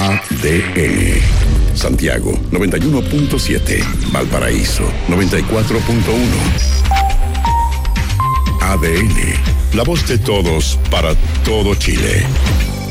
ADN. Santiago 91.7, Valparaíso 94.1. ADN, la voz de todos para todo Chile.